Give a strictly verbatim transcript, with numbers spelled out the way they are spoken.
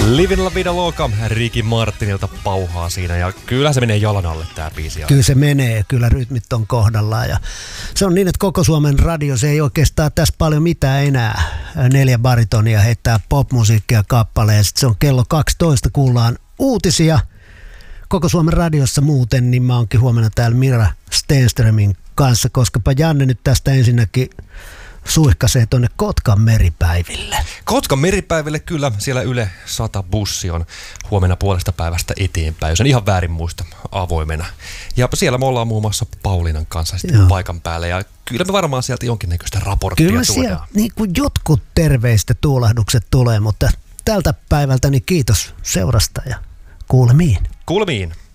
Livin la vida loca, Ricky Martinilta pauhaa siinä ja kyllä se menee jalan alle tää biisi. Kyllä se menee, kyllä rytmit on kohdallaan ja se on niin, että koko Suomen radio, se ei oikeastaan tässä paljon mitään enää. Neljä baritonia heittää popmusiikkia kappaleen, sitten se on kello kaksitoista, kuullaan uutisia. Koko Suomen radiossa muuten, niin mä oonkin huomenna täällä Mira Stenströmin kanssa, koskapa Janne nyt tästä ensinnäkin suihkasee tuonne Kotkan meripäiville. Kotkan meripäiville kyllä, siellä Yle sata bussi on huomenna puolesta päivästä eteenpäin, jos en ihan väärin muista, avoimena. Ja siellä me ollaan muun muassa Pauliinan kanssa sitten Joo. paikan päällä ja kyllä me varmaan sieltä jonkinnäköistä raporttia kyllä tuodaan. Kyllä siellä niin kuin jotkut terveistä tuulahdukset tulee, mutta tältä päivältä niin kiitos seurasta ja kuulemiin. Kuulemiin.